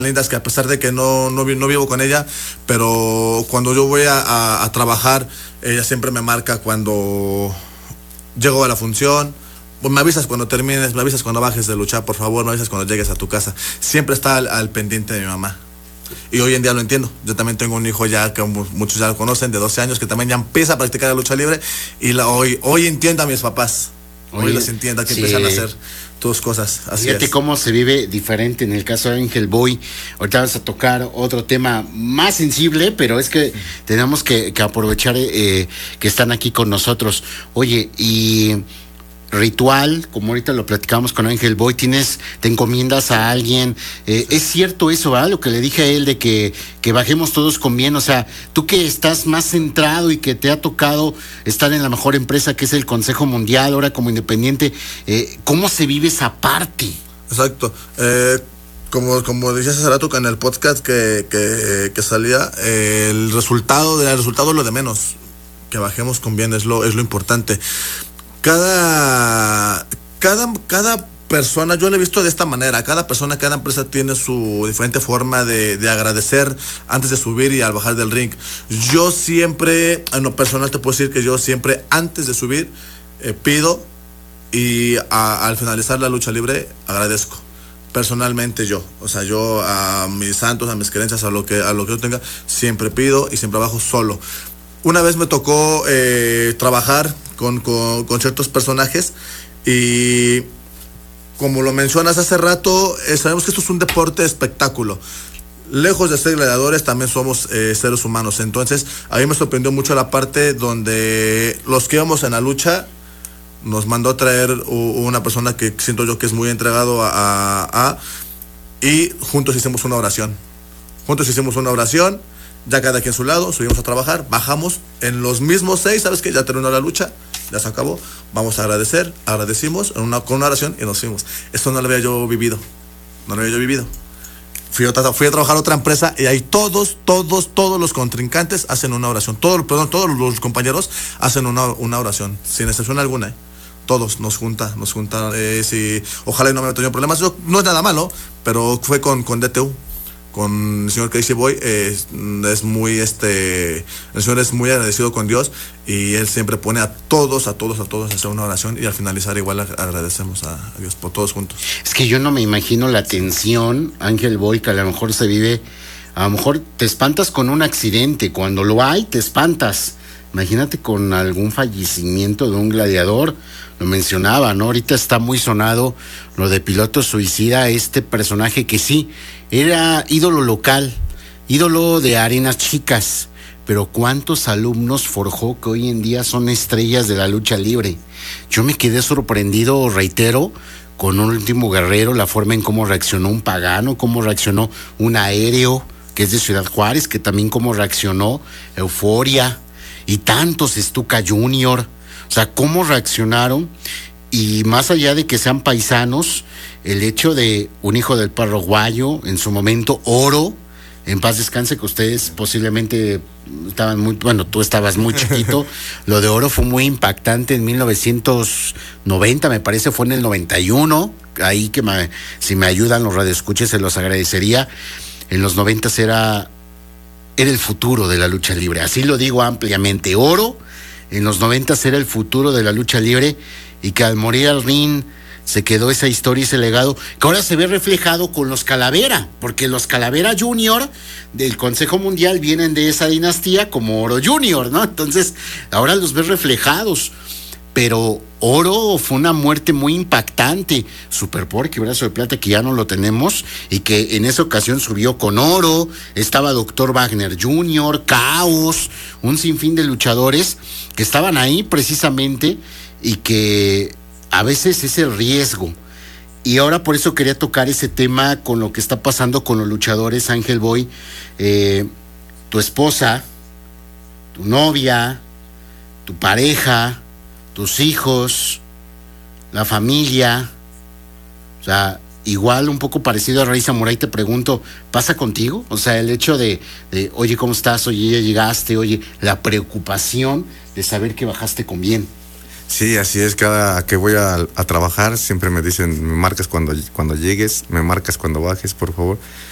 lindas que a pesar de que no vivo con ella, pero cuando yo voy a trabajar, ella siempre me marca cuando llego a la función. Pues me avisas cuando termines, me avisas cuando bajes de luchar, por favor, me avisas cuando llegues a tu casa. Siempre está al pendiente de mi mamá. Y hoy en día lo entiendo. Yo también tengo un hijo ya que muchos ya lo conocen, de 12 años, que también ya empieza a practicar la lucha libre. Y hoy entiendo a mis papás. Hoy los entiendo, que empiezan a hacer tus cosas. Así Fíjate es. cómo se vive diferente en el caso de Ángel Boy. Ahorita vamos a tocar otro tema más sensible, pero es que tenemos que aprovechar que están aquí con nosotros. Oye, y ritual, como ahorita lo platicamos con Ángel Boy, te encomiendas a alguien, es cierto eso, ¿verdad? Lo que le dije a él de que bajemos todos con bien, o sea, tú que estás más centrado y que te ha tocado estar en la mejor empresa que es el Consejo Mundial, ahora como independiente, ¿cómo se vive esa parte? Exacto. Como decías hace rato en el podcast que salía, el resultado es lo de menos. Que bajemos con bien es lo importante. Cada persona, yo lo he visto de esta manera, cada persona, cada empresa tiene su diferente forma de agradecer antes de subir y al bajar del ring. Yo siempre, en lo personal te puedo decir que yo siempre antes de subir pido y al finalizar la lucha libre agradezco. Personalmente yo a mis santos, a mis creencias, a lo que yo tenga, siempre pido y siempre bajo solo. Una vez me tocó trabajar con ciertos personajes y como lo mencionas hace rato, sabemos que esto es un deporte espectáculo. Lejos de ser gladiadores, también somos seres humanos. Entonces, a mí me sorprendió mucho la parte donde los que íbamos en la lucha nos mandó a traer una persona que siento yo que es muy entregado y juntos hicimos una oración. Ya cada quien a su lado, subimos a trabajar, bajamos en los mismos 6, ¿sabes qué? Ya terminó la lucha, ya se acabó, vamos a agradecer, agradecimos con una oración y nos fuimos. Esto no lo había yo vivido. Fui a trabajar a otra empresa y ahí todos los contrincantes hacen una oración, todos los compañeros hacen una oración, sin excepción alguna, Todos nos junta, si, ojalá y no me haya tenido problemas, eso no es nada malo, pero fue con DTU. Con el señor Casey Boy, el señor es muy agradecido con Dios y él siempre pone a todos a hacer una oración y al finalizar igual agradecemos a Dios por todos juntos. Es que yo no me imagino la tensión, Ángel Boy, que a lo mejor se vive, a lo mejor te espantas con un accidente, cuando lo hay te espantas. Imagínate con algún fallecimiento de un gladiador, lo mencionaba, ¿no? Ahorita está muy sonado lo de Piloto Suicida, este personaje que sí, era ídolo local, ídolo de arenas chicas, pero cuántos alumnos forjó que hoy en día son estrellas de la lucha libre. Yo me quedé sorprendido, reitero, con un Último Guerrero, la forma en cómo reaccionó un Pagano, cómo reaccionó un Aéreo, que es de Ciudad Juárez, que también cómo reaccionó Euforia, y tantos, Stuka Junior, o sea, cómo reaccionaron, y más allá de que sean paisanos, el hecho de un hijo del Perro Guayo, en su momento Oro, en paz descanse, que ustedes posiblemente tú estabas muy chiquito, lo de Oro fue muy impactante en 1990, me parece, fue en el 91, ahí que si me ayudan los radioescuches se los agradecería. En los 90 era el futuro de la lucha libre, así lo digo ampliamente. Oro en los 90 era el futuro de la lucha libre, y que al morir al ring se quedó esa historia y ese legado que ahora se ve reflejado con los Calavera, porque los Calavera Junior del Consejo Mundial vienen de esa dinastía como Oro Junior, ¿no? Entonces ahora los ves reflejados, pero Oro fue una muerte muy impactante. Super Porky, brazo de plata, que ya no lo tenemos, y que en esa ocasión subió con Oro, estaba Dr. Wagner Jr., Caos, un sinfín de luchadores que estaban ahí precisamente, y que a veces es el riesgo. Y ahora por eso quería tocar ese tema con lo que está pasando con los luchadores, Ángel Boy. Tu esposa, tu novia, tu pareja, tus hijos, la familia, o sea, igual un poco parecido a Rey Samurai, te pregunto, ¿pasa contigo? O sea, el hecho de oye, ¿cómo estás? Oye, ya llegaste, oye, la preocupación de saber que bajaste con bien. Sí, así es, cada que voy a trabajar siempre me dicen, me marcas cuando llegues, me marcas cuando bajes, por favor.